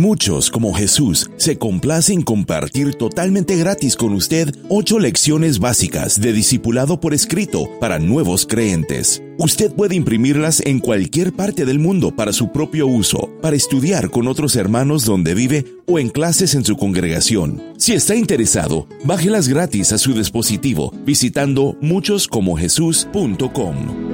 Muchos, como Jesús, se complace en compartir totalmente gratis con usted 8 lecciones básicas de discipulado por escrito para nuevos creyentes. Usted puede imprimirlas en cualquier parte del mundo para su propio uso, para estudiar con otros hermanos donde vive o en clases en su congregación. Si está interesado, bájelas gratis a su dispositivo visitando muchoscomojesus.com.